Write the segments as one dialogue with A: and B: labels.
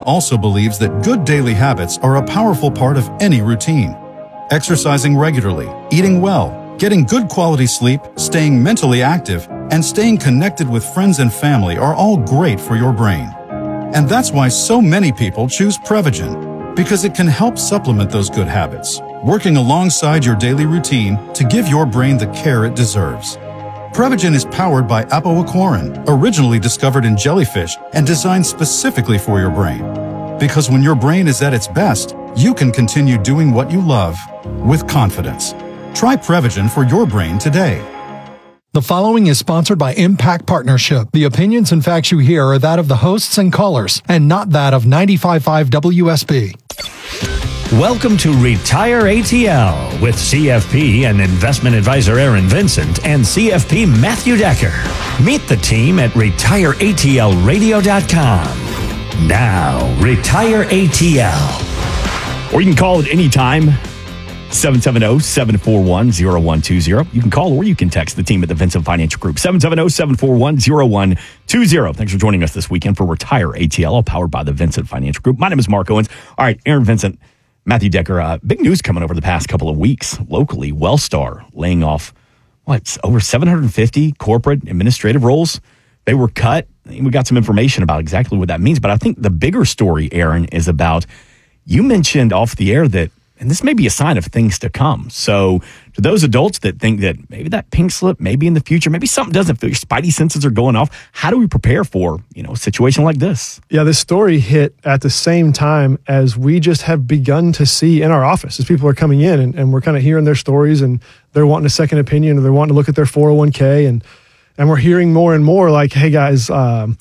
A: also believes that good daily habits are a powerful part of any routine. Exercising regularly, eating well, getting good quality sleep, staying mentally active, and staying connected with friends and family are all great for your brain. And that's why so many people choose Prevagen, because it can help supplement those good habits, working alongside your daily routine to give your brain the care it deserves. Prevagen is powered by apoaquarin, originally discovered in jellyfish and designed specifically for your brain. Because when your brain is at its best, you can continue doing what you love with confidence. Try Prevagen for your brain today.
B: The following is sponsored by Impact Partnership. The opinions and facts you hear are that of the hosts and callers, and not that of 95.5 WSB.
C: Welcome to Retire ATL with CFP and investment advisor Aaron Vincent and CFP Matthew Decker. Meet the team at retireatlradio.com. Now, Retire ATL. Or you can call at any time, 770-741-0120. You can call or you can text the team at the Vincent Financial Group, 770-741-0120. Thanks for joining us this weekend for Retire ATL, powered by the Vincent Financial Group. My name is Mark Owens. All right, Aaron Vincent, Matthew Decker, big news coming over the past couple of weeks. Locally, Wellstar laying off, over 750 corporate administrative roles. They were cut. We got some information about exactly what that means. But I think the bigger story, Aaron, is about, you mentioned off the air that, and this may be a sign of things to come. So to those adults that think that maybe that pink slip, maybe in the future, maybe something doesn't feel, your spidey senses are going off. How do we prepare for, a situation like this?
D: Yeah, this story hit at the same time as we just have begun to see in our office as people are coming in and we're kind of hearing their stories and they're wanting a second opinion or they're wanting to look at their 401k and we're hearing more and more like, hey guys,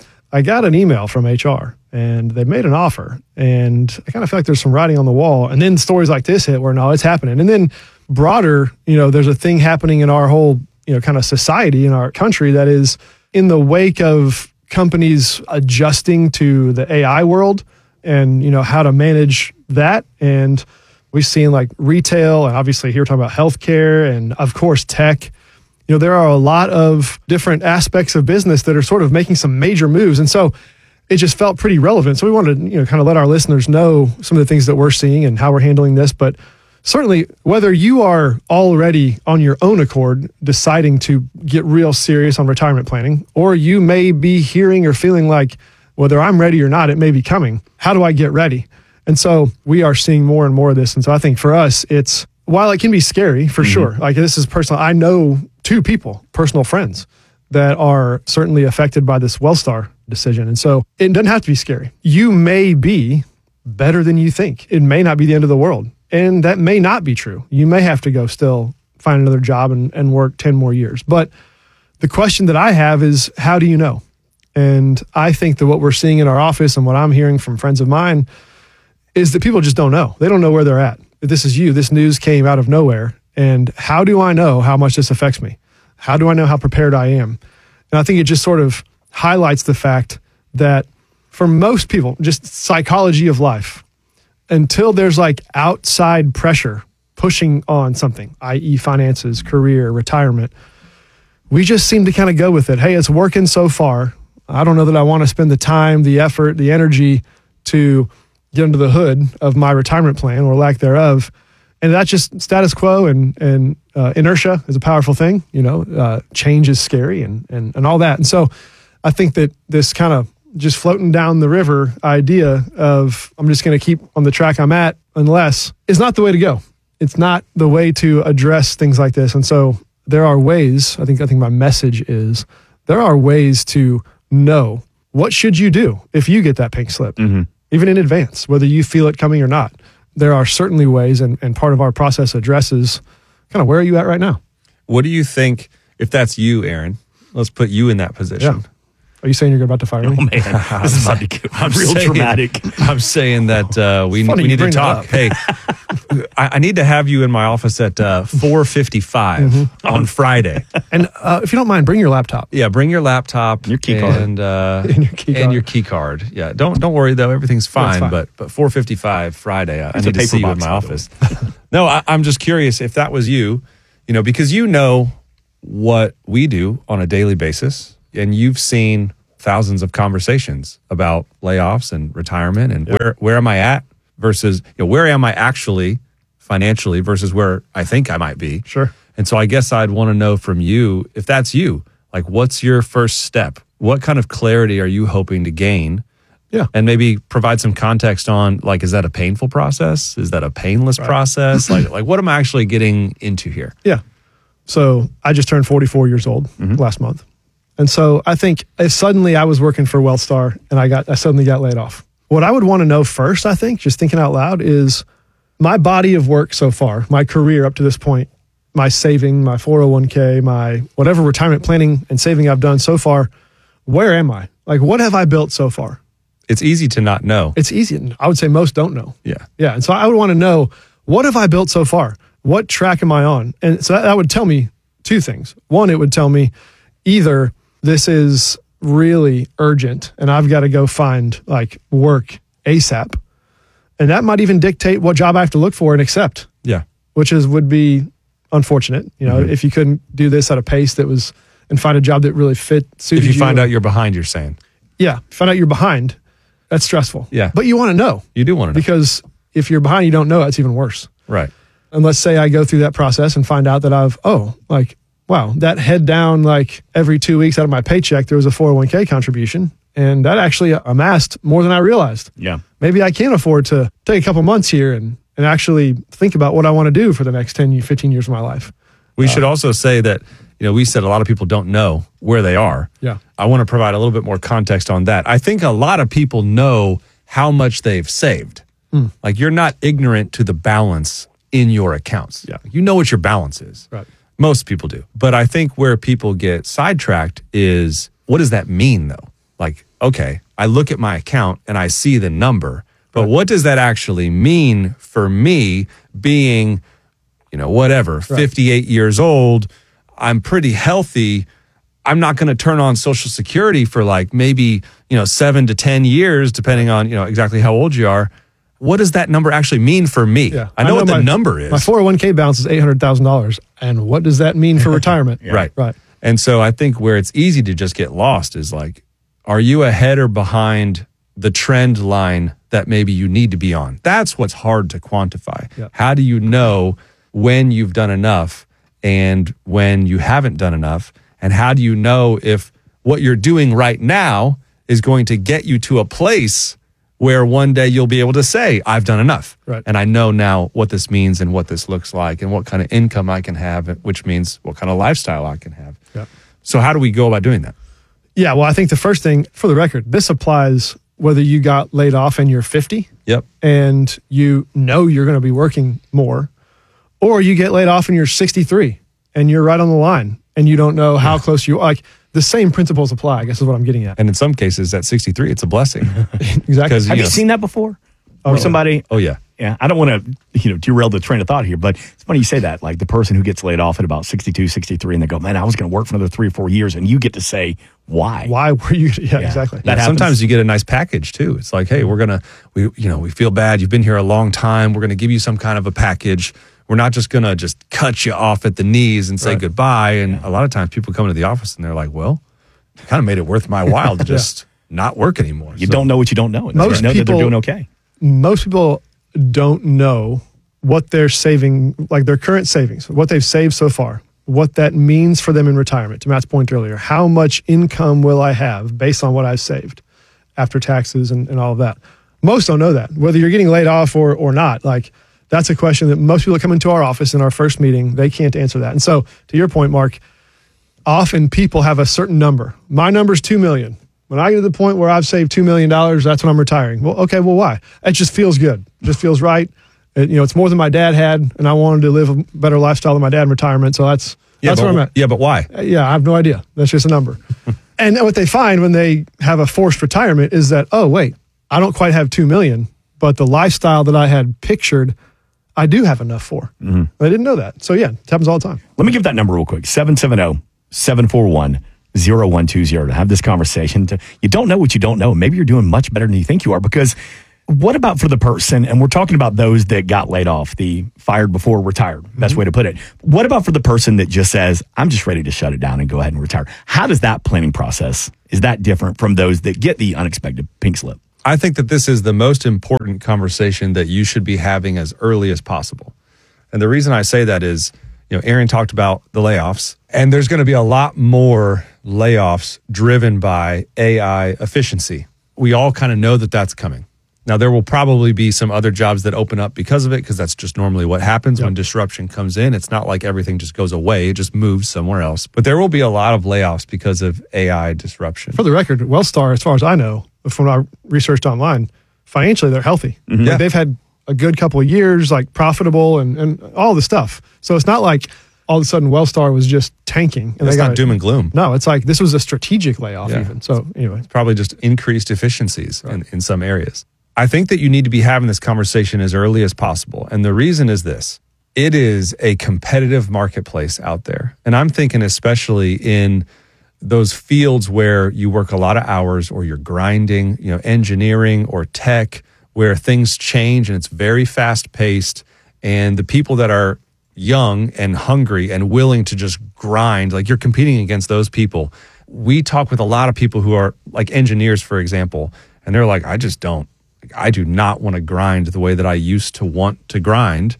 D: I got an email from HR and they made an offer and I kind of feel like there's some writing on the wall. And then stories like this hit where no, it's happening. And then broader, there's a thing happening in our whole, kind of society in our country that is in the wake of companies adjusting to the AI world and, how to manage that. And we've seen like retail and obviously here we're talking about healthcare and of course tech. There are a lot of different aspects of business that are sort of making some major moves. And so it just felt pretty relevant. So we wanted to, kind of let our listeners know some of the things that we're seeing and how we're handling this. But certainly, whether you are already on your own accord deciding to get real serious on retirement planning, or you may be hearing or feeling like, whether I'm ready or not, it may be coming. How do I get ready? And so we are seeing more and more of this. And so I think for us, it's, while it can be scary for sure, like this is personal. I know two people, personal friends, that are certainly affected by this Wellstar decision. And so it doesn't have to be scary. You may be better than you think. It may not be the end of the world. And that may not be true. You may have to go still find another job and work 10 more years. But the question that I have is, how do you know? And I think that what we're seeing in our office and what I'm hearing from friends of mine is that people just don't know. They don't know where they're at. If this is you, this news came out of nowhere. And how do I know how much this affects me? How do I know how prepared I am? And I think it just sort of highlights the fact that for most people, just psychology of life, until there's like outside pressure pushing on something, i.e. finances, career, retirement, we just seem to kind of go with it. Hey, it's working so far. I don't know that I want to spend the time, the effort, the energy to get under the hood of my retirement plan or lack thereof. And that's just status quo and inertia is a powerful thing. Change is scary and all that. And so I think that this kind of just floating down the river idea of I'm just going to keep on the track I'm at unless is not the way to go. It's not the way to address things like this. And so there are ways, I think my message is there are ways to know what should you do if you get that pink slip, even in advance, whether you feel it coming or not. There are certainly ways, and part of our process addresses kind of where are you at right now?
E: What do you think, if that's you, Aaron, let's put you in that position.
D: Yeah. Are you saying you're about to fire me?
C: Oh, man. This is about to get real dramatic.
E: I'm saying that we need to talk. Hey, I need to have you in my office at 4:55 on Friday.
D: And if you don't mind, bring your laptop.
E: Yeah, bring your laptop.
C: Your key card.
E: And your key card. Yeah, don't worry, though. Everything's fine. Fine. But 4:55 Friday, I need to see you in my office. No, I'm just curious if that was you, because you know what we do on a daily basis. And you've seen thousands of conversations about layoffs and retirement and where am I at versus where am I actually financially versus where I think I might be.
D: Sure.
E: And so I guess I'd want to know from you, if that's you, like what's your first step? What kind of clarity are you hoping to gain?
D: Yeah.
E: And maybe provide some context on, like, is that a painful process? Is that a painless process? like what am I actually getting into here?
D: Yeah. So I just turned 44 years old last month. And so I think if suddenly I was working for WealthStar and I suddenly got laid off, what I would want to know first, I think, just thinking out loud, is my body of work so far, my career up to this point, my saving, my 401k, my whatever retirement planning and saving I've done so far, where am I? Like, what have I built so far?
E: It's easy to not know.
D: It's easy. I would say most don't know.
E: Yeah.
D: Yeah. And so I would want to know, what have I built so far? What track am I on? And so that would tell me two things. One, it would tell me either this is really urgent and I've got to go find like work ASAP. And that might even dictate what job I have to look for and accept.
E: Yeah.
D: Which would be unfortunate, if you couldn't do this at a pace that was, and find a job that really suited you.
E: If you find out you're behind, you're saying.
D: Yeah. Find out you're behind. That's stressful.
E: Yeah.
D: But you want to know.
E: You do want to know.
D: Because if you're behind, you don't know, that's even worse.
E: Right.
D: And let's say I go through that process and find out that wow, that head down, like every 2 weeks out of my paycheck, there was a 401k contribution. And that actually amassed more than I realized.
C: Yeah.
D: Maybe I can afford to take a couple months here and actually think about what I want to do for the next 10, 15 years of my life.
E: We should also say that, we said a lot of people don't know where they are.
D: Yeah.
E: I want to provide a little bit more context on that. I think a lot of people know how much they've saved. Like, you're not ignorant to the balance in your accounts.
D: Yeah.
E: You know what your balance is.
D: Right.
E: Most people do. But I think where people get sidetracked is, what does that mean though? Like, okay, I look at my account and I see the number, but what does that actually mean for me being, 58 years old? I'm pretty healthy. I'm not going to turn on Social Security for like maybe, 7 to 10 years, depending on, exactly how old you are. What does that number actually mean for me?
D: Yeah.
E: I know what the number is.
D: My 401k balance is $800,000. And what does that mean for retirement?
E: Right.
D: Right.
E: And so I think where it's easy to just get lost is like, are you ahead or behind the trend line that maybe you need to be on? That's what's hard to quantify.
D: Yeah.
E: How do you know when you've done enough and when you haven't done enough? And how do you know if what you're doing right now is going to get you to a place where one day you'll be able to say, I've done enough.
D: Right.
E: And I know now what this means and what this looks like and what kind of income I can have, which means what kind of lifestyle I can have.
D: Yeah.
E: So how do we go about doing that?
D: Yeah, well, I think the first thing, for the record, this applies whether you got laid off and you're 50
E: Yep.
D: and you know you're going to be working more, or you get laid off and you're 63 and you're right on the line and you don't know how close you are. Like, the same principles apply, I guess is what I'm getting at.
E: And in some cases, at 63, it's a blessing.
D: Exactly.
C: Have you seen that before? Where somebody...
E: Oh, yeah.
C: Yeah, I don't want to derail the train of thought here, but it's funny you say that. Like the person who gets laid off at about 62, 63, and they go, man, I was going to work for another 3 or 4 years, and you get to say, why?
D: Why were you? Yeah, exactly.
E: Yeah, sometimes you get a nice package too. It's like, hey, we feel bad. You've been here a long time. We're going to give you some kind of a package. We're not just going to just cut you off at the knees and say goodbye. And a lot of times people come into the office and they're like, well, it kind of made it worth my while to just not work anymore.
C: You don't know what you don't know.
D: Most
C: know
D: people,
C: that they're doing okay.
D: Most people don't know what they're saving, like their current savings, what they've saved so far, what that means for them in retirement. To Matt's point earlier, how much income will I have based on what I've saved after taxes and all of that? Most don't know that, whether you're getting laid off or not. Like, that's a question that most people that come into our office in our first meeting, they can't answer that. And so, to your point, Mark, often people have a certain number. My number is $2 million. When I get to the point where I've saved $2 million, that's when I'm retiring. Well, okay, well, why? It just feels good. It just feels right. It's more than my dad had, and I wanted to live a better lifestyle than my dad in retirement. So that's where I'm at.
E: Yeah, but why?
D: Yeah, I have no idea. That's just a number. And what they find when they have a forced retirement is that, oh, wait, I don't quite have $2 million, but the lifestyle that I had pictured, I do have enough for. Mm-hmm. I didn't know that. So yeah, it happens all the time.
C: Let me give that number real quick. 770-741-0120 to have this conversation. You don't know what you don't know. Maybe you're doing much better than you think you are, because what about for the person, and we're talking about those that got laid off, the fired before retired, best way to put it. What about for the person that just says, I'm just ready to shut it down and go ahead and retire? How does that planning process is that different from those that get the unexpected pink slip?
E: I think that this is the most important conversation that you should be having as early as possible. And the reason I say that is, Aaron talked about the layoffs, and there's going to be a lot more layoffs driven by AI efficiency. We all kind of know that that's coming. Now, there will probably be some other jobs that open up because of it, because that's just normally what happens when disruption comes in. It's not like everything just goes away. It just moves somewhere else. But there will be a lot of layoffs because of AI disruption.
D: For the record, Wellstar, as far as I know, from what I researched online, financially, they're healthy.
C: Mm-hmm.
D: Like, they've had a good couple of years, like profitable and all the stuff. So it's not like all of a sudden Wellstar was just tanking. And
E: It's not doom and gloom.
D: No, it's like this was a strategic layoff even. So anyway.
E: Probably just increased efficiencies in some areas. I think that you need to be having this conversation as early as possible. And the reason is this. It is a competitive marketplace out there. And I'm thinking especially in those fields where you work a lot of hours or you're grinding, engineering or tech, where things change and it's very fast paced. And the people that are young and hungry and willing to just grind, like you're competing against those people. We talk with a lot of people who are like engineers, for example, and they're like, I do not want to grind the way that I used to want to grind.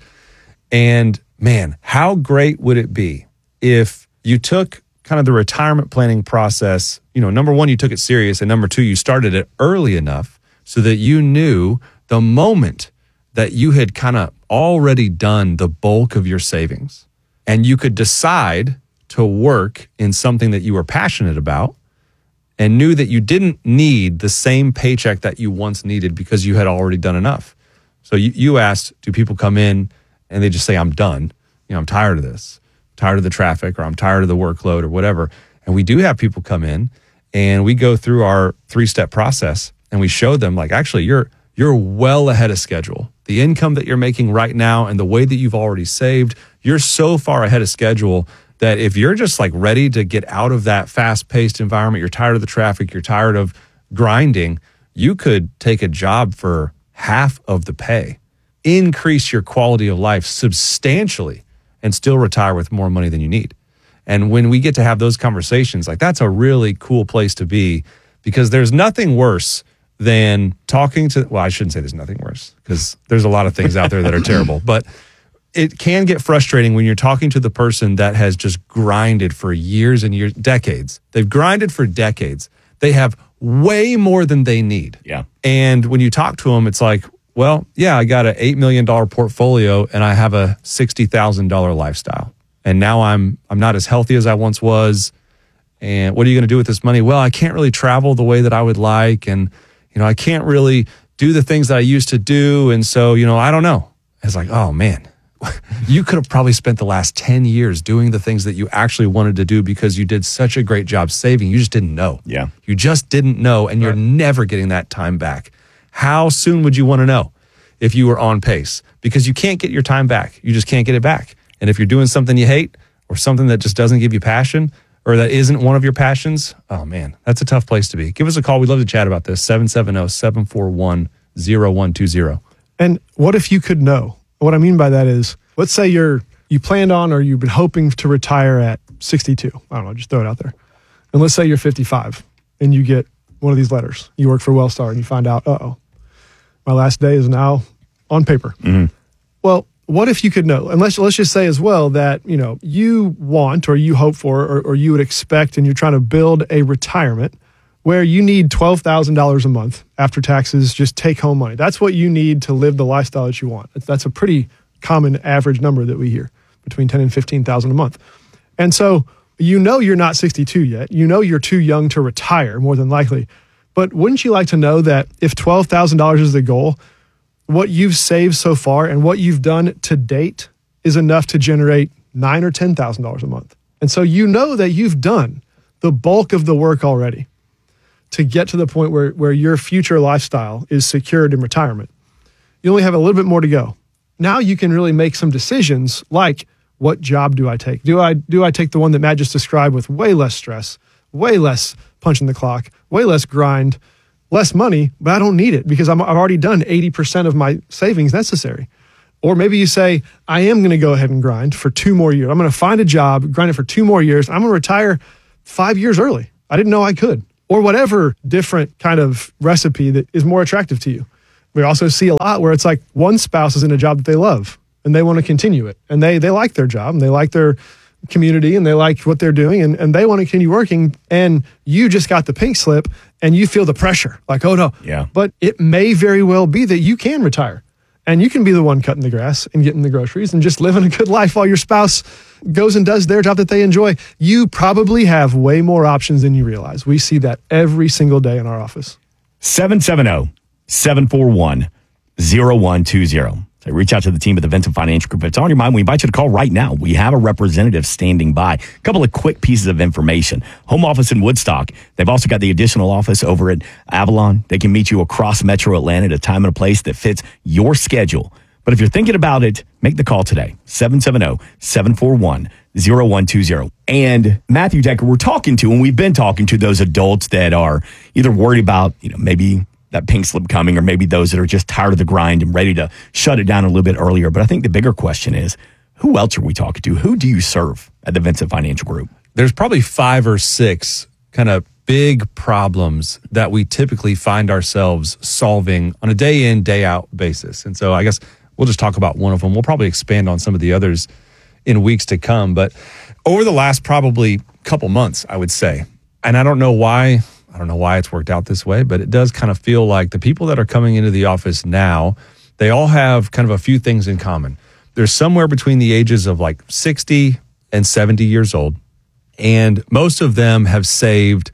E: And man, how great would it be if you took kind of the retirement planning process, number one, you took it serious, and number two, you started it early enough so that you knew the moment that you had kind of already done the bulk of your savings and you could decide to work in something that you were passionate about and knew that you didn't need the same paycheck that you once needed because you had already done enough. So you asked, do people come in and they just say, I'm done. I'm tired of this, I'm tired of the traffic, or I'm tired of the workload or whatever. And we do have people come in and we go through our 3-step process and we show them like, actually, you're well ahead of schedule. The income that you're making right now and the way that you've already saved, you're so far ahead of schedule that if you're just like ready to get out of that fast-paced environment, you're tired of the traffic, you're tired of grinding, you could take a job for half of the pay, increase your quality of life substantially, and still retire with more money than you need. And when we get to have those conversations, like that's a really cool place to be, because there's nothing worse than talking to, well, I shouldn't say there's nothing worse, because there's a lot of things out there that are terrible, but it can get frustrating when you're talking to the person that has just grinded for years and years, decades. They've grinded for decades. They have way more than they need.
C: Yeah.
E: And when you talk to them, it's like, well, yeah, I got an $8 million portfolio and I have a $60,000 lifestyle. And now I'm not as healthy as I once was. And what are you going to do with this money? Well, I can't really travel the way that I would like. And, I can't really do the things that I used to do. And so, I don't know. It's like, oh man, you could have probably spent the last 10 years doing the things that you actually wanted to do because you did such a great job saving. You just didn't know.
C: Yeah.
E: You just didn't know, and you're never getting that time back. How soon would you want to know if you were on pace? Because you can't get your time back. You just can't get it back. And if you're doing something you hate or something that just doesn't give you passion, or that isn't one of your passions, oh man, that's a tough place to be. Give us a call. We'd love to chat about this. 770-741-0120.
D: And what if you could know? What I mean by that is, let's say you planned on, or you've been hoping to retire at 62. I don't know, just throw it out there. And let's say you're 55 and you get one of these letters. You work for Wellstar and you find out, my last day is now on paper. Mm-hmm. Well, what if you could know? And let's just say as well that, you want, or you hope for, or you would expect, and you're trying to build a retirement where you need $12,000 a month after taxes, just take home money. That's what you need to live the lifestyle that you want. That's a pretty common average number that we hear, between $10,000 and $15,000 a month. And so, you're not 62 yet. You're too young to retire, more than likely. But wouldn't you like to know that if $12,000 is the goal, what you've saved so far and what you've done to date is enough to generate $9,000 or $10,000 a month? And so that you've done the bulk of the work already to get to the point where your future lifestyle is secured in retirement. You only have a little bit more to go. Now you can really make some decisions like, what job do I take? Do I take the one that Matt just described with way less stress, way less punching the clock, way less grind, less money, but I don't need it because I've already done 80% of my savings necessary? Or maybe you say, I am going to go ahead and grind for 2 more years. I'm going to find a job, grind it for 2 more years. I'm going to retire 5 years early. I didn't know I could. or whatever different kind of recipe that is more attractive to you. We also see a lot where it's like one spouse is in a job that they love and they want to continue it. And they like their job and they like their community and they like what they're doing and they want to continue working. And you just got the pink slip and you feel the pressure like, oh no.
C: Yeah.
D: But it may very well be that you can retire and you can be the one cutting the grass and getting the groceries and just living a good life while your spouse goes and does their job that they enjoy. You probably have way more options than you realize. We see that every single day in our office.
C: 770-741-0120. So reach out to the team at the Vincent Financial Group. If it's on your mind, we invite you to call right now. We have a representative standing by. A couple of quick pieces of information. Home office in Woodstock. They've also got the additional office over at Avalon. They can meet you across Metro Atlanta at a time and a place that fits your schedule. But if you're thinking about it, make the call today. 770-741-0120. And Matthew Decker, we're talking to, and we've been talking to those adults that are either worried about, maybe that pink slip coming, or maybe those that are just tired of the grind and ready to shut it down a little bit earlier. But I think the bigger question is, who else are we talking to? Who do you serve at the Vincent Financial Group?
E: There's probably 5 or 6 kind of big problems that we typically find ourselves solving on a day in, day out basis. And so I guess we'll just talk about one of them. We'll probably expand on some of the others in weeks to come. But over the last probably couple months, I would say, and I don't know why it's worked out this way, but it does kind of feel like the people that are coming into the office now, they all have kind of a few things in common. They're somewhere between the ages of like 60 and 70 years old. And most of them have saved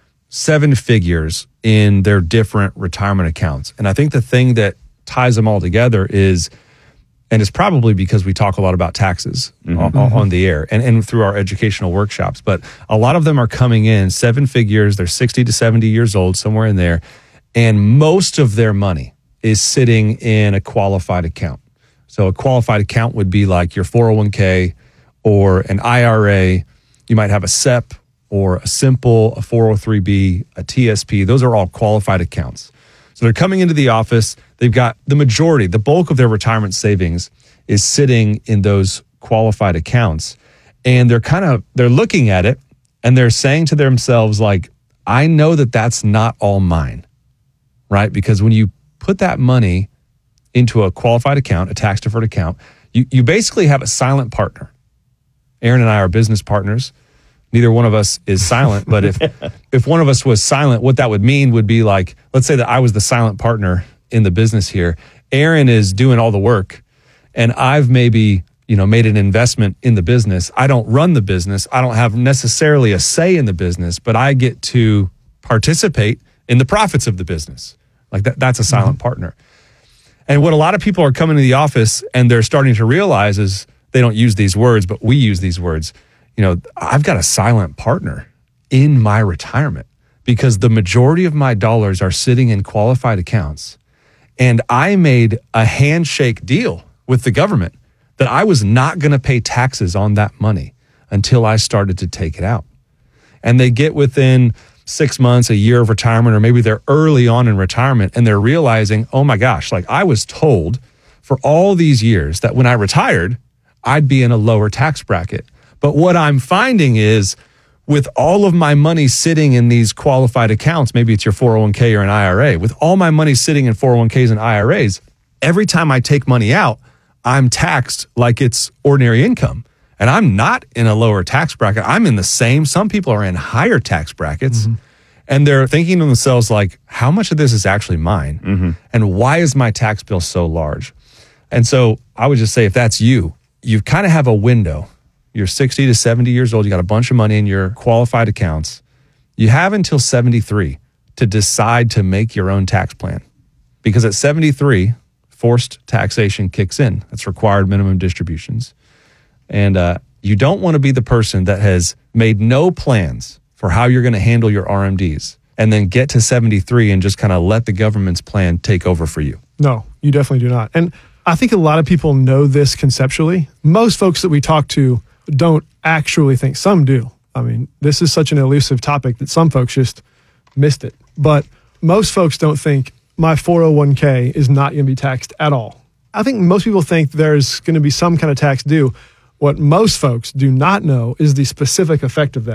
E: 7 figures in their different retirement accounts. And I think the thing that ties them all together is, and it's probably because we talk a lot about taxes on the air and through our educational workshops, but a lot of them are coming in 7 figures, they're 60 to 70 years old, somewhere in there, and most of their money is sitting in a qualified account. So a qualified account would be like your 401k or an IRA. You might have a SEP or a simple, a 403b, a TSP. Those are all qualified accounts. So they're coming into the office. They've got the bulk of their retirement savings is sitting in those qualified accounts. And they're looking at it and they're saying to themselves, like, I know that that's not all mine, right? Because when you put that money into a qualified account, a tax deferred account, you basically have a silent partner. Aaron and I are business partners. Neither one of us is silent, but if one of us was silent, what that would mean would be like, let's say that I was the silent partner in the business here. Aaron is doing all the work, and I've maybe, made an investment in the business. I don't run the business. I don't have necessarily a say in the business, but I get to participate in the profits of the business. Like that's a silent partner. And what a lot of people are coming to the office and they're starting to realize is, they don't use these words, but we use these words. I've got a silent partner in my retirement because the majority of my dollars are sitting in qualified accounts. And I made a handshake deal with the government that I was not going to pay taxes on that money until I started to take it out. And they get within 6 months, a year of retirement, or maybe they're early on in retirement and they're realizing, oh my gosh, like I was told for all these years that when I retired, I'd be in a lower tax bracket. But what I'm finding is with all of my money sitting in these qualified accounts, maybe it's your 401k or an IRA, with all my money sitting in 401ks and IRAs, every time I take money out, I'm taxed like it's ordinary income. And I'm not in a lower tax bracket. I'm in the same. Some people are in higher tax brackets. And they're thinking to themselves like, how much of this is actually mine? And why is my tax bill so large? And so I would just say, if that's you kind of have a window. You're 60 to 70 years old. You got a bunch of money in your qualified accounts. You have until 73 to decide to make your own tax plan. Because at 73, forced taxation kicks in. That's required minimum distributions. And you don't want to be the person that has made no plans for how you're going to handle your RMDs and then get to 73 and just kind of let the government's plan take over for you.
D: No, you definitely do not. And I think a lot of people know this conceptually. Most folks that we talk to don't actually think. Some do. I mean, this is such an elusive topic that some folks just missed it. But most folks don't think my 401k is not going to be taxed at all. I think most people think there's going to be some kind of tax due. What most folks do not know is the specific effect of that.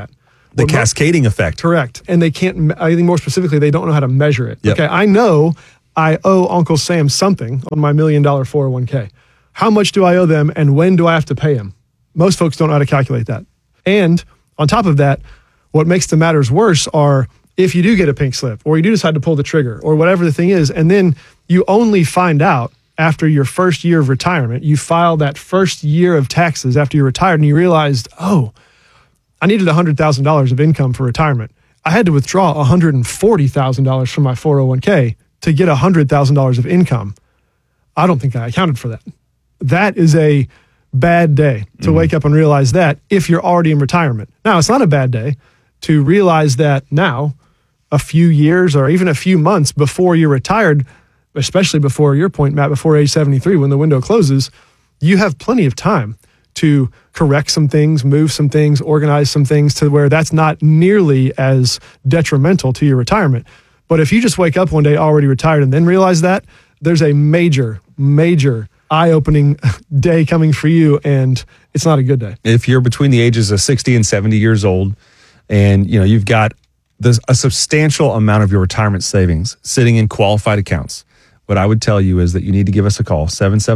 E: The cascading effect.
D: Correct. And they can't, I think more specifically, they don't know how to measure it.
E: Yep.
D: Okay, I know I owe Uncle Sam something on my $1 million 401k. How much do I owe them and when do I have to pay them? Most folks don't know how to calculate that. And on top of that, what makes the matters worse are if you do get a pink slip or you do decide to pull the trigger or whatever the thing is, and then you only find out after your first year of retirement, you file that first year of taxes after you're retired and you realized, oh, I needed $100,000 of income for retirement. I had to withdraw $140,000 from my 401k to get $100,000 of income. I don't think I accounted for that. That is a bad day to wake up and realize that if you're already in retirement. Now, it's not a bad day to realize that now, a few years or even a few months before you're retired, especially before your point, Matt, before age 73, when the window closes, you have plenty of time to correct some things, move some things, organize some things to where that's not nearly as detrimental to your retirement. But if you just wake up one day already retired and then realize that, there's a major, major eye-opening day coming for you, and it's not a good day.
E: If you're between the ages of 60 and 70 years old, and you've got a substantial amount of your retirement savings sitting in qualified accounts, what I would tell you is that you need to give us a call,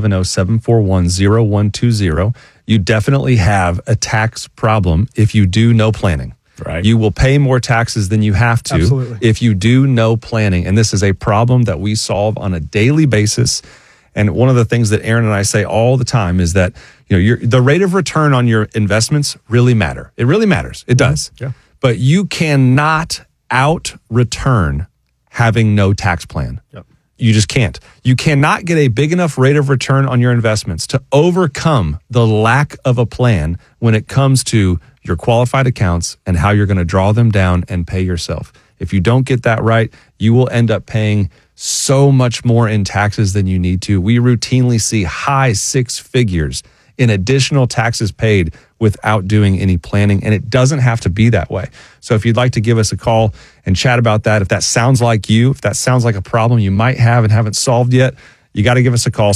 E: 770-741-0120. You definitely have a tax problem if you do no planning.
C: Right.
E: You will pay more taxes than you have to if you do no planning. And this is a problem that we solve on a daily basis. And one of the things that Aaron and I say all the time is that the rate of return on your investments really matter. It really matters. It does.
D: Yeah.
E: But you cannot out-return having no tax plan.
D: Yep.
E: You just can't. You cannot get a big enough rate of return on your investments to overcome the lack of a plan when it comes to your qualified accounts and how you're going to draw them down and pay yourself. If you don't get that right, you will end up paying so much more in taxes than you need to. We routinely see high six figures in additional taxes paid without doing any planning, and it doesn't have to be that way. So if you'd like to give us a call and chat about that, if that sounds like you, if that sounds like a problem you might have and haven't solved yet, you got to give us a call,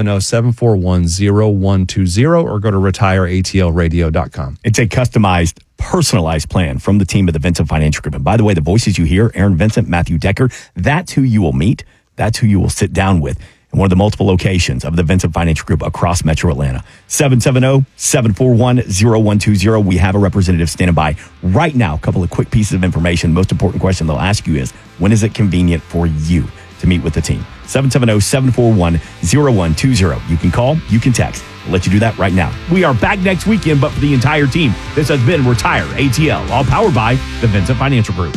E: 770-741-0120, or go to retireatlradio.com.
C: It's a customized, personalized plan from the team of the Vincent Financial Group. And by the way, the voices you hear, Aaron Vincent, Matthew Decker, that's who you will meet. That's who you will sit down with in one of the multiple locations of the Vincent Financial Group across Metro Atlanta. 770-741-0120. We have a representative standing by right now. A couple of quick pieces of information. Most important question they'll ask you is, when is it convenient for you to meet with the team? 770-741-0120. You can call, you can text. We'll let you do that right now. We are back next weekend, but for the entire team, this has been Retire ATL, all powered by the Vincent Financial Group.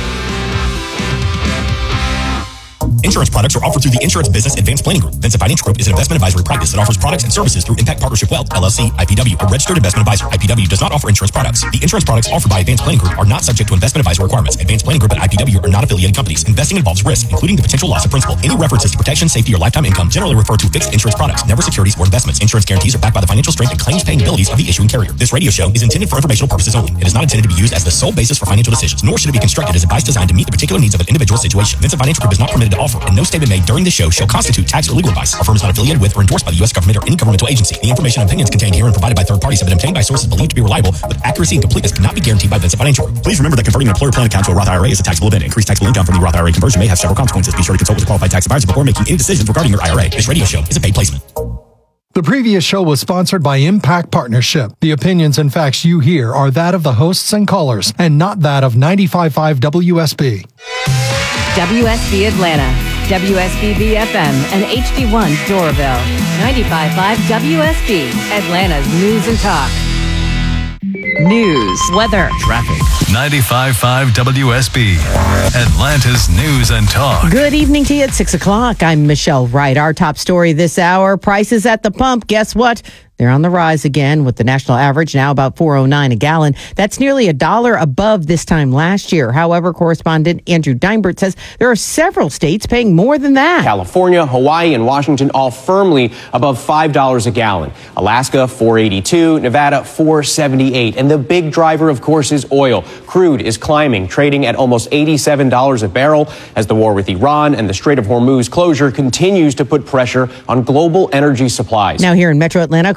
F: Insurance products are offered through the Insurance Business Advanced Planning Group. Vincent Financial Group is an investment advisory practice that offers products and services through Impact Partnership Wealth, LLC, IPW, a registered investment advisor. IPW does not offer insurance products. The insurance products offered by Advanced Planning Group are not subject to investment advisor requirements. Advanced Planning Group and IPW are not affiliated companies. Investing involves risk, including the potential loss of principal. Any references to protection, safety, or lifetime income generally refer to fixed insurance products, never securities or investments. Insurance guarantees are backed by the financial strength and claims-paying abilities of the issuing carrier. This radio show is intended for informational purposes only. It is not intended to be used as the sole basis for financial decisions, nor should it be constructed as advice designed to meet the particular needs of an individual situation. Vincent Financial Group is not permitted to offer, and no statement made during this show shall constitute tax or legal advice. Our firm is not affiliated with or endorsed by the U.S. government or any governmental agency. The information and opinions contained here and provided by third parties have been obtained by sources believed to be reliable, but accuracy and completeness cannot be guaranteed by Vincent Financial Group. Please remember that converting an employer plan account to a Roth IRA is a taxable event. Increased taxable income from the Roth IRA conversion may have several consequences. Be sure to consult with a qualified tax advisor before making any decisions regarding your IRA. This radio show is a paid placement.
B: The previous show was sponsored by Impact Partnership. The opinions and facts you hear are that of the hosts and callers, and not that of 95.5 WSB.
G: WSB Atlanta, WSBB FM, and HD1 Doraville. 95.5 WSB, Atlanta's News and Talk. News, weather,
C: Traffic.
H: 95.5 WSB, Atlanta's News and Talk.
I: Good evening to you at 6 o'clock. I'm Michelle Wright. Our top story this hour, prices at the pump. Guess what? They're on the rise again, with the national average now about $4.09 a gallon. That's nearly $1 above this time last year. However, correspondent Andrew Deinbert says there are several states paying more than that.
J: California, Hawaii, and Washington all firmly above $5 a gallon. Alaska, $4.82. Nevada, $4.78. And the big driver, of course, is oil. Crude is climbing, trading at almost $87 a barrel as the war with Iran and the Strait of Hormuz closure continues to put pressure on global energy supplies.
I: Now here in Metro Atlanta,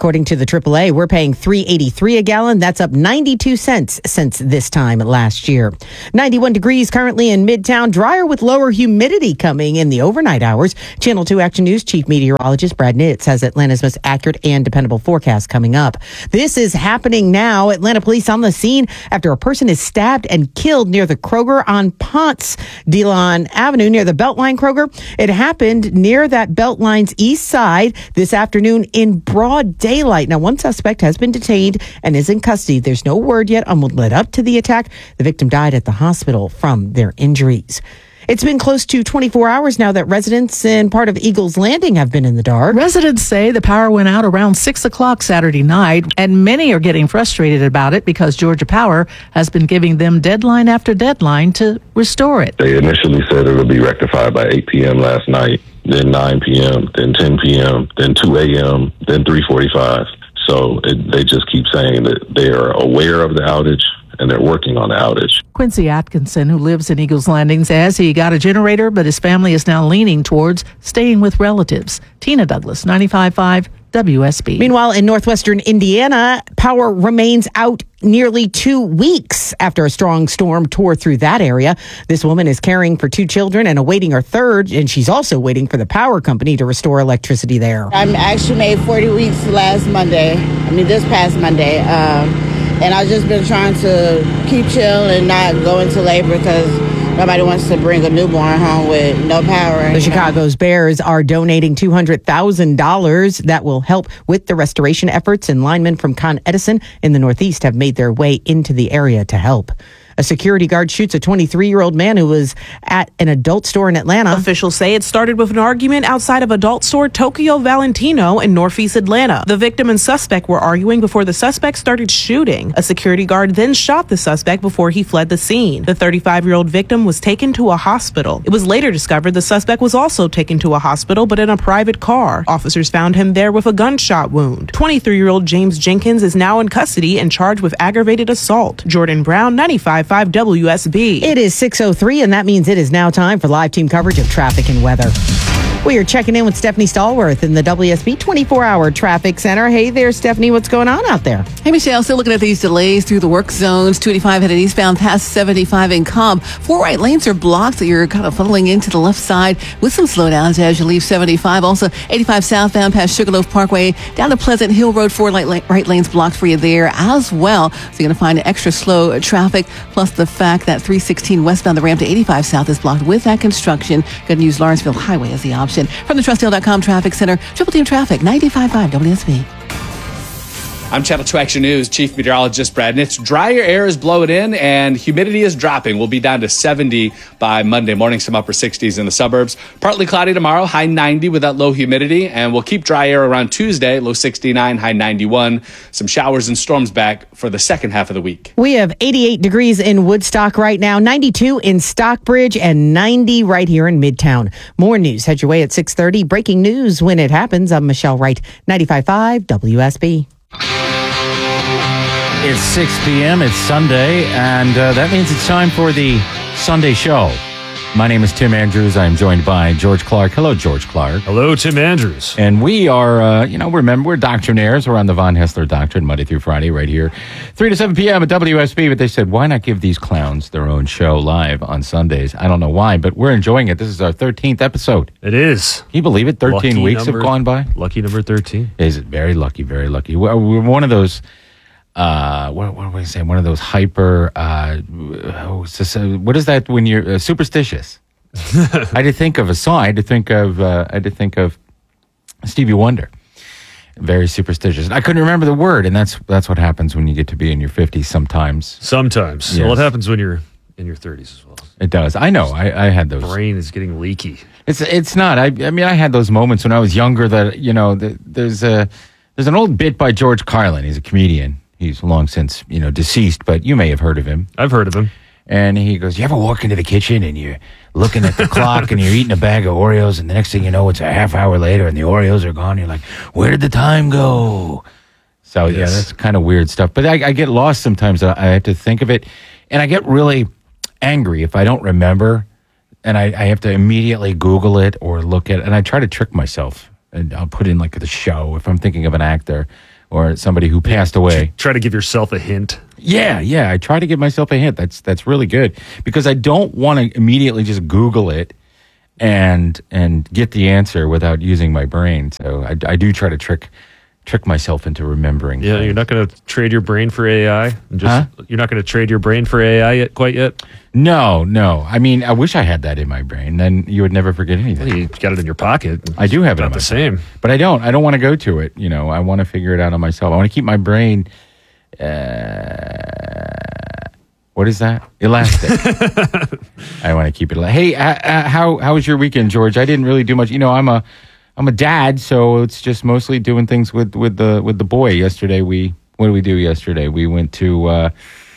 I: According to the AAA, we're paying $3.83 a gallon. That's up 92 cents since this time last year. 91 degrees currently in Midtown, drier with lower humidity coming in the overnight hours. Channel 2 Action News Chief Meteorologist Brad Nitz has Atlanta's most accurate and dependable forecast coming up. This is happening now. Atlanta police on the scene after a person is stabbed and killed near the Kroger on Ponce de Leon Avenue near the Beltline Kroger. It happened near that Beltline's east side this afternoon in broad daylight. Now, one suspect has been detained and is in custody. There's no word yet on what led up to the attack. The victim died at the hospital from their injuries. It's been close to 24 hours now that residents in part of Eagles Landing have been in the dark.
K: Residents say the power went out around 6 o'clock Saturday night, and many are getting frustrated about it because Georgia Power has been giving them deadline after deadline to restore it.
L: They initially said it would be rectified by 8 p.m. last night, then 9 p.m., then 10 p.m., then 2 a.m., then 3:45. So they just keep saying that they are aware of the outage and they're working on the outage.
K: Quincy Atkinson, who lives in Eagles Landing, says he got a generator, but his family is now leaning towards staying with relatives. Tina Douglas, 95.5 WSB.
I: Meanwhile, in northwestern Indiana, power remains out nearly 2 weeks after a strong storm tore through that area. This woman is caring for 2 children and awaiting her third, and she's also waiting for the power company to restore electricity there.
M: I actually made 40 weeks this past Monday. And I've just been trying to keep chill and not go into labor because nobody wants to bring a newborn home with no power.
I: The Chicago's Bears are donating $200,000 that will help with the restoration efforts, and linemen from Con Edison in the Northeast have made their way into the area to help. A security guard shoots a 23-year-old man who was at an adult store in Atlanta.
N: Officials say it started with an argument outside of adult store Tokyo Valentino in Northeast Atlanta. The victim and suspect were arguing before the suspect started shooting. A security guard then shot the suspect before he fled the scene. The 35-year-old victim was taken to a hospital. It was later discovered the suspect was also taken to a hospital, but in a private car. Officers found him there with a gunshot wound. 23-year-old James Jenkins is now in custody and charged with aggravated assault. Jordan Brown, 95.5 WSB.
I: It is 6:03, and that means it is now time for live team coverage of traffic and weather. We are checking in with Stephanie Stallworth in the WSB 24-hour traffic center. Hey there, Stephanie. What's going on out there?
O: Hey, Michelle. Still looking at these delays through the work zones. 285 headed eastbound past 75 in Cobb. 4 right lanes are blocked, so you're kind of funneling into the left side with some slowdowns as you leave 75. Also, 85 southbound past Sugarloaf Parkway down to Pleasant Hill Road. 4 right lanes blocked for you there as well. So you're going to find extra slow traffic, plus the fact that 316 westbound, the ramp to 85 south is blocked with that construction. Good news, Lawrenceville Highway is the option. From the TrustDale.com Traffic Center, Triple Team Traffic, 95.5 WSB.
P: I'm Channel 2 Action News Chief Meteorologist Brad Nitz. Drier air is blowing in and humidity is dropping. We'll be down to 70 by Monday morning, some upper 60s in the suburbs. Partly cloudy tomorrow, high 90 with that low humidity. And we'll keep dry air around Tuesday, low 69, high 91. Some showers and storms back for the second half of the week.
I: We have 88 degrees in Woodstock right now, 92 in Stockbridge, and 90 right here in Midtown. More news. Head your way at 6:30. Breaking news when it happens. I'm Michelle Wright, 95.5 WSB.
Q: It's 6 p.m. It's Sunday, and that means it's time for the Sunday show. My name is Tim Andrews. I am joined by George Clark. Hello, George Clark.
R: Hello, Tim Andrews.
Q: And we are, remember, we're doctrinaires. We're on the Von Hessler Doctrine Monday through Friday right here, 3 to 7 p.m. at WSB. But they said, why not give these clowns their own show live on Sundays? I don't know why, but we're enjoying it. This is our 13th episode.
R: It is.
Q: Can you believe it? 13 weeks have gone by?
R: Lucky number 13.
Q: Is it? Very lucky, very lucky. We're one of those... what do I say? One of those hyper. What is that when you're superstitious? I had to think of a song. I had to think of Stevie Wonder. Very superstitious. I couldn't remember the word, and that's what happens when you get to be in your 50s. Sometimes.
R: Yes. Well, it happens when you're in your 30s as well.
Q: It does. I know. I had those.
R: Brain is getting leaky.
Q: It's not. I mean, I had those moments when I was younger. That there's an old bit by George Carlin. He's a comedian. He's long since, deceased, but you may have heard of him.
R: I've heard of him.
Q: And he goes, you ever walk into the kitchen and you're looking at the clock and you're eating a bag of Oreos and the next thing you know, it's a half hour later and the Oreos are gone. You're like, where did the time go? So, yes. Yeah, that's kind of weird stuff. But I get lost sometimes. I have to think of it. And I get really angry if I don't remember. And I have to immediately Google it or look at it. And I try to trick myself. And I'll put in like the show if I'm thinking of an actor. or somebody who passed away.
R: Try to give yourself a hint.
Q: Yeah. I try to give myself a hint. That's really good because I don't want to immediately just Google it and get the answer without using my brain. So I do try to trick myself into remembering.
R: Yeah,
Q: things.
R: you're not going to trade your brain for AI. You're not going to trade your brain for AI quite yet.
Q: No. I mean, I wish I had that in my brain. Then you would never forget anything.
R: Well, you got it in your pocket.
Q: I do have it.
R: Not the same.
Q: But I don't. I don't want to go to it. You know, I want to figure it out on myself. I want to keep my brain. What is that? Elastic. I want to keep it. Hey, how was your weekend, George? I didn't really do much. You know, I'm a dad, so it's just mostly doing things with the boy. Yesterday, what did we do yesterday? We went to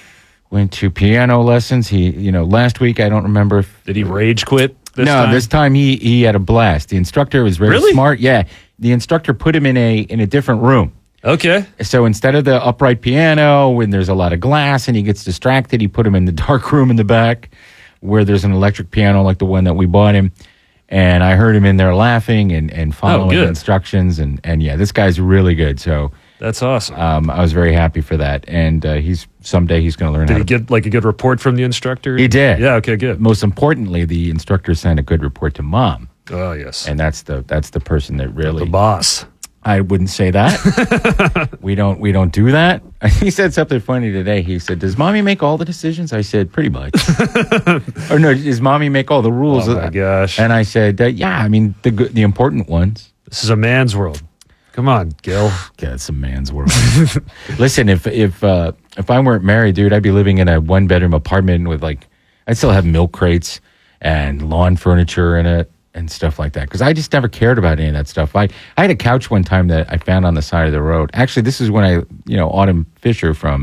Q: piano lessons. Last week I don't remember.
R: Did he rage quit?
Q: This time he had a blast. The instructor was very smart. Yeah, the instructor put him in a different room.
R: Okay.
Q: So instead of the upright piano, when there's a lot of glass and he gets distracted, he put him in the dark room in the back where there's an electric piano like the one that we bought him. And I heard him in there laughing and following the instructions. And yeah, this guy's really good. So
R: that's awesome.
Q: I was very happy for that. And someday he's going to learn how to.
R: Did he get like a good report from the instructor?
Q: He did.
R: Yeah, okay, good.
Q: Most importantly, the instructor sent a good report to mom.
R: Oh, yes.
Q: And that's the person that really.
R: The boss.
Q: I wouldn't say that. We don't do that. He said something funny today. He said, "Does mommy make all the decisions?" I said, "Pretty much." Or no, does mommy make all the rules?
R: Oh my gosh!
Q: And I said, "Yeah, I mean the important ones."
R: This is a man's world. Come on, Gil.
Q: Yeah, it's a man's world. Listen, if I weren't married, dude, I'd be living in a 1-bedroom apartment with I'd still have milk crates and lawn furniture in it. And stuff like that, because I just never cared about any of that stuff. I had a couch one time that I found on the side of the road. Actually, this is when Autumn Fisher from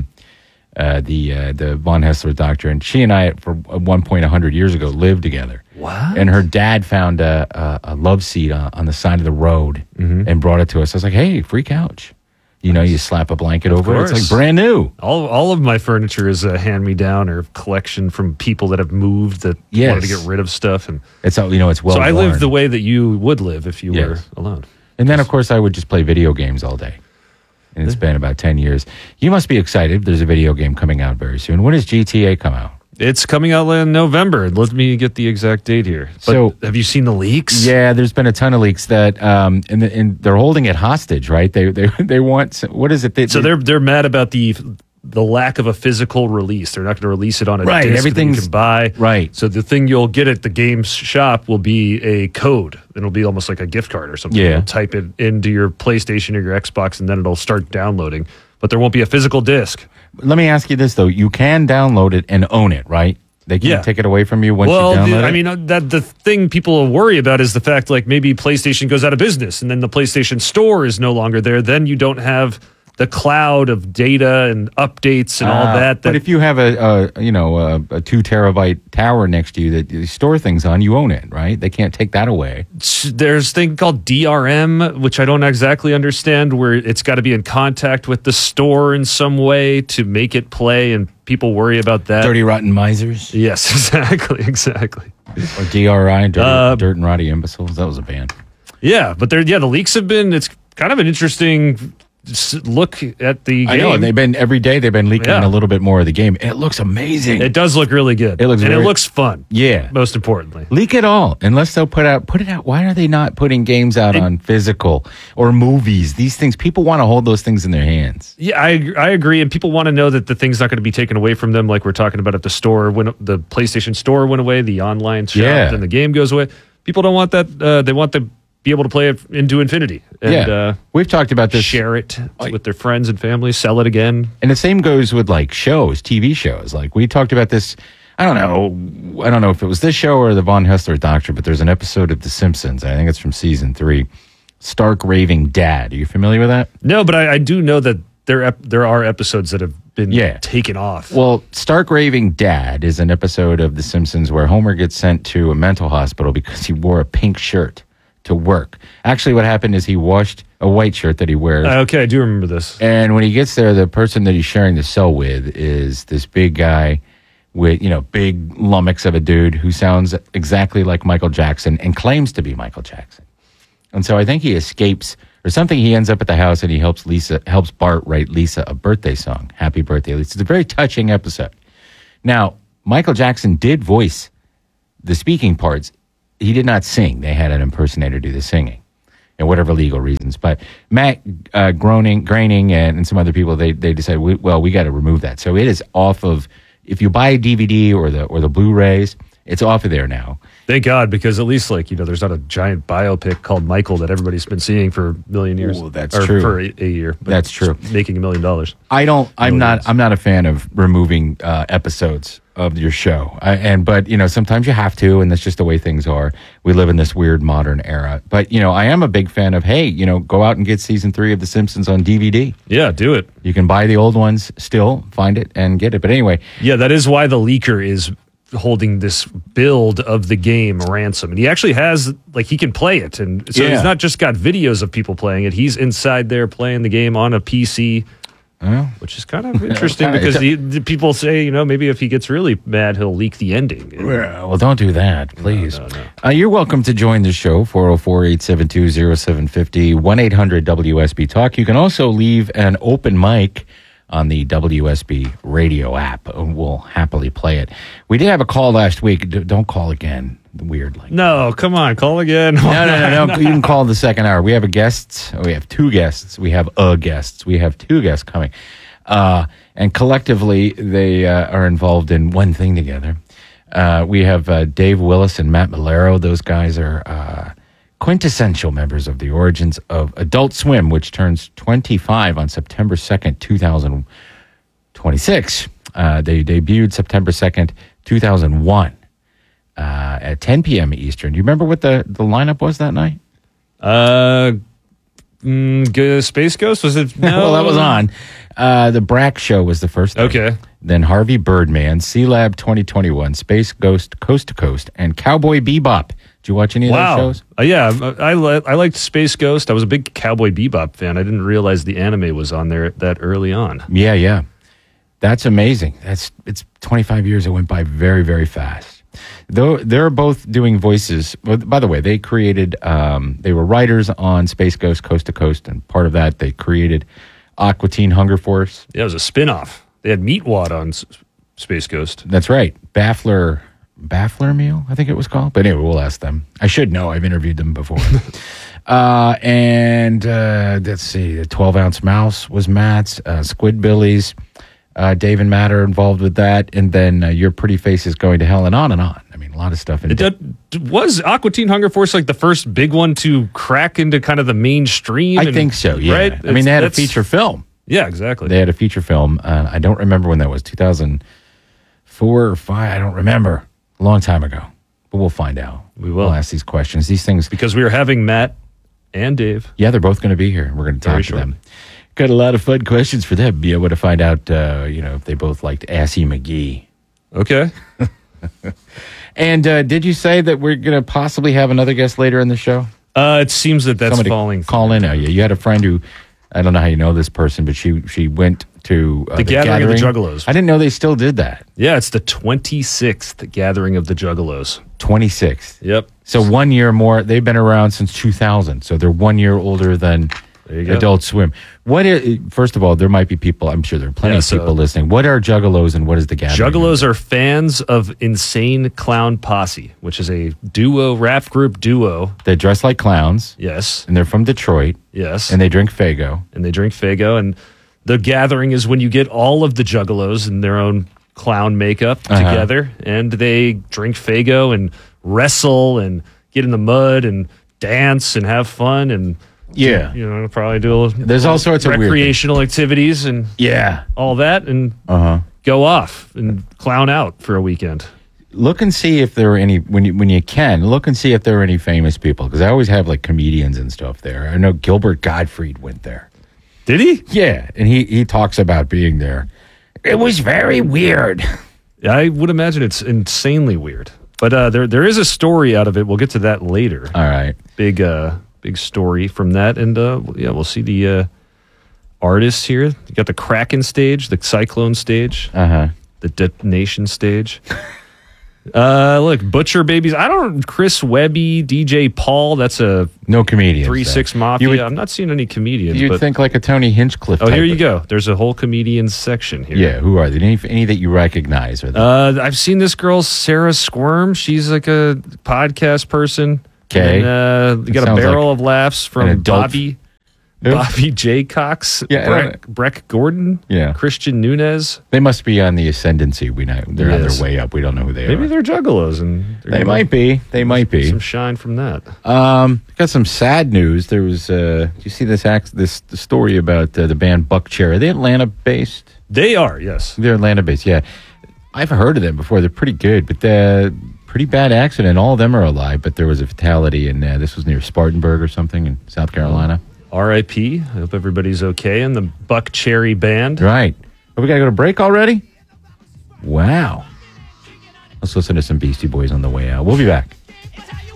Q: the Von Hessler Doctor, and she and I, at one point 100 years ago, lived together.
R: What?
Q: And her dad found a love seat on the side of the road and brought it to us. I was like, "Hey, free couch." You slap a blanket over it. It's like brand new.
R: All of my furniture is a hand-me-down or collection from people that have moved that wanted to get rid of stuff. And
Q: it's it's well.
R: So I
Q: worn.
R: live the way that you would live if you were alone.
Q: And then, of course, I would just play video games all day. And it's been about 10 years. You must be excited. There's a video game coming out very soon. When does GTA come out?
R: It's coming out in November. Let me get the exact date here. But have you seen the leaks?
Q: Yeah, there's been a ton of leaks that, and they're holding it hostage, right? They want, what is it?
R: They're mad about the lack of a physical release. They're not going to release it on a disc that you can buy.
Q: Right.
R: So the thing you'll get at the game shop will be a code. It'll be almost like a gift card or something.
Q: Yeah.
R: You'll type it into your PlayStation or your Xbox, and then it'll start downloading. But there won't be a physical disc.
Q: Let me ask you this, though. You can download it and own it, right? They can't take it away from you once you download it?
R: I mean, the thing people worry about is the fact, maybe PlayStation goes out of business, and then the PlayStation Store is no longer there. Then you don't have the cloud of data and updates and all that.
Q: But if you have a 2 terabyte tower next to you that you store things on, you own it, right? They can't take that away.
R: There's a thing called DRM, which I don't exactly understand, where it's got to be in contact with the store in some way to make it play, and people worry about that.
Q: Dirty, rotten misers?
R: Yes, exactly.
Q: Or DRI, Dirt and Roddy Imbeciles. That was a band.
R: Yeah, but the leaks have been, it's kind of an interesting look at the game.
Q: I know, and every day they've been leaking a little bit more of the game. It looks amazing.
R: It does look really good.
Q: It
R: looks fun.
Q: Yeah.
R: Most importantly.
Q: Leak it all. Unless they'll put it out. Why are they not putting games out on physical or movies? These things, people want to hold those things in their hands.
R: Yeah, I agree. And people want to know that the thing's not going to be taken away from them, like we're talking about at the store. When the PlayStation Store went away, the online shop, and the game goes away. People don't want that. They want to be able to play it into infinity. And,
Q: we've talked about this.
R: Share it with their friends and family, sell it again.
Q: And the same goes with shows, TV shows. We talked about this. I don't know if it was this show or the Von Hessler Doctor, but there's an episode of The Simpsons. I think it's from season 3. Stark Raving Dad. Are you familiar with that?
R: No, but I do know that there are episodes that have been taken off.
Q: Well, Stark Raving Dad is an episode of The Simpsons where Homer gets sent to a mental hospital because he wore a pink shirt to work. Actually, what happened is he washed a white shirt that he wears.
R: Okay, I do remember this.
Q: And when he gets there, the person that he's sharing the cell with is this big guy with, big lummox of a dude who sounds exactly like Michael Jackson and claims to be Michael Jackson. And so I think he escapes or something. He ends up at the house and he helps Bart write Lisa a birthday song. Happy birthday, Lisa. It's a very touching episode. Now, Michael Jackson did voice the speaking parts. He did not sing. They had an impersonator do the singing, and whatever legal reasons. But Matt Groening and some other people, they decided, we got to remove that. So it is off of, if you buy a DVD or the Blu-rays, it's off of there now.
R: Thank God, because at least there's not a giant biopic called Michael that everybody's been seeing for a million years.
Q: Ooh, that's true.
R: For a year. But
Q: That's true.
R: Making $1 million.
Q: I'm not a fan of removing episodes of your show. But sometimes you have to, and that's just the way things are. We live in this weird modern era. But I am a big fan of, go out and get season 3 of The Simpsons on DVD.
R: Yeah, do it.
Q: You can buy the old ones still, find it and get it. But anyway.
R: Yeah, that is why the leaker is holding this build of the game ransom, and he actually has he can play it, and so he's not just got videos of people playing it. He's inside there playing the game on a PC, which is kind of interesting because people say maybe if he gets really mad he'll leak the ending.
Q: Well, don't do that, please. No. You're welcome to join the show, 404-872-0750, 1-800-WSB Talk. You can also leave an open mic on the WSB radio app. We'll happily play it. We did have a call last week. Don't call again. Weird.
R: No, come on, call again.
Q: No. You can call the second hour. We have a guest. We have 2 guests. We have guest. We have 2 guests coming. And collectively, they are involved in one thing together. We have Dave Willis and Matt Malero. Those guys are quintessential members of the origins of Adult Swim, which turns 25 on September 2nd, 2026. They debuted September 2nd, 2001 at 10 p.m. Eastern. Do you remember what the lineup was that night?
R: Space Ghost? Was it? No.
Q: Well, that was on. The Brack Show was the first night.
R: Okay.
Q: Then Harvey Birdman, C-Lab 2021, Space Ghost Coast to Coast, and Cowboy Bebop. Did you watch any of those shows?
R: Yeah, I liked Space Ghost. I was a big Cowboy Bebop fan. I didn't realize the anime was on there that early on.
Q: Yeah. That's amazing. It's 25 years. It went by very, very fast. Though they're both doing voices. By the way, they created, they were writers on Space Ghost Coast to Coast, and part of that, they created Aqua Teen Hunger Force.
R: Yeah, it was a spin-off. They had Meatwad on Space Ghost.
Q: That's right. Baffler Meal, I think it was called. But anyway, we'll ask them. I should know. I've interviewed them before. And let's see. The 12-Ounce Mouse was Matt's. Squidbillies. Dave and Matt are involved with that. And then Your Pretty Face is Going to Hell, and on and on. I mean, a lot of stuff.
R: Was Aqua Teen Hunger Force the first big one to crack into kind of the mainstream?
Q: I think so, yeah.
R: Right?
Q: I mean, they had a feature film.
R: Yeah, exactly.
Q: They had a feature film. I don't remember when that was, 2004 or 5. I don't remember. A long time ago. But we'll find out.
R: We will.
Q: We'll ask these questions. These things.
R: Because we are having Matt and Dave.
Q: Yeah, they're both going to be here. We're going to talk to them. Got a lot of fun questions for them. Be able to find out, if they both liked Assy McGee.
R: Okay.
Q: And did you say that we're going to possibly have another guest later in the show?
R: It seems that's
Q: somebody
R: falling.
Q: Call in. You had a friend who, I don't know how you know this person, but she went to
R: the Gathering of the Juggalos.
Q: I didn't know they still did that.
R: Yeah, it's the 26th Gathering of the Juggalos.
Q: 26th.
R: Yep.
Q: So 1 year more. They've been around since 2000. So they're 1 year older than Adult Swim. First of all, there might be people, I'm sure there are plenty of people listening. What are Juggalos and what is the Gathering?
R: Juggalos are fans of Insane Clown Posse, which is a rap group duo.
Q: They dress like clowns.
R: Yes.
Q: And they're from Detroit.
R: Yes.
Q: And they drink Faygo.
R: And the Gathering is when you get all of the Juggalos in their own clown makeup together, and they drink Faygo and wrestle and get in the mud and dance and have fun and probably do
Q: there's all sorts of
R: recreational activities and all that and go off and clown out for a weekend.
Q: Look and see if there are any when you can look and see if there are any famous people, because I always have comedians and stuff there. I know Gilbert Gottfried went there.
R: Did he?
Q: Yeah, and he talks about being there. It was very weird.
R: I would imagine it's insanely weird. But there is a story out of it. We'll get to that later.
Q: All right.
R: Big story from that. And we'll see the artists here. You got the Kraken stage, the Cyclone stage, the Detonation stage. Look, Butcher Babies. Chris Webby, DJ Paul. That's a
Q: no comedian.
R: 3-6 Mafia. I'm not seeing any comedians.
Q: You'd think like a Tony Hinchcliffe.
R: Oh, here you go. There's a whole comedians section here.
Q: Yeah, who are they? Any that you recognize? Are they?
R: I've seen this girl, Sarah Squirm. She's like a podcast person.
Q: Okay.
R: And, you got a barrel of laughs from Bobby J. Cox, Breck Gordon, Christian Nunez.
Q: They must be on the ascendancy. They're on their way up. We don't know who they are.
R: Maybe they're juggalos, and
Q: they might be. They might be.
R: Some shine from that.
Q: Got some sad news. There was. Do you see this story about the band Buckcherry? Are they Atlanta based?
R: They are. Yes,
Q: they're Atlanta based. Yeah, I've heard of them before. They're pretty good, but pretty bad accident. All of them are alive, but there was a fatality, and this was near Spartanburg or something in South Carolina.
R: R.I.P. I hope everybody's okay in the Buckcherry band.
Q: Right. Oh, we got to go to break already? Wow. Let's listen to some Beastie Boys on the way out. We'll be back.